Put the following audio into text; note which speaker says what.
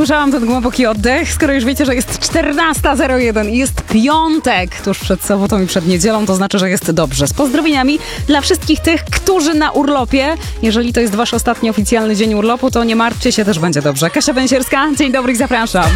Speaker 1: Usłyszałam ten głęboki oddech, skoro już wiecie, że jest 14:01 i jest piątek tuż przed sobotą i przed niedzielą, to znaczy, że jest dobrze. Z pozdrowieniami dla wszystkich tych, którzy na urlopie. Jeżeli to jest wasz ostatni oficjalny dzień urlopu, to nie martwcie się, też będzie dobrze. Kasia Węsierska, dzień dobry i zapraszam.